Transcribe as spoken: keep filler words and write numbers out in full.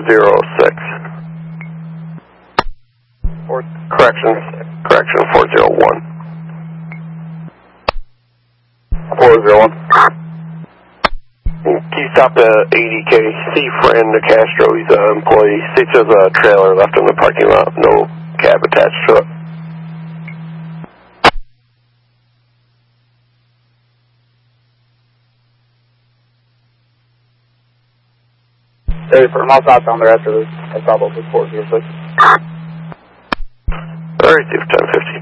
zero six. Four, Correction, correction, four zero one. four zero one. Can you stop at eighty K? See Fran DeCastro, he's an employee. States there's a trailer left in the parking lot, no cab attached to it. Sorry for my thoughts on the rest of this. I'll probably four zero six. Alright, ten fifty.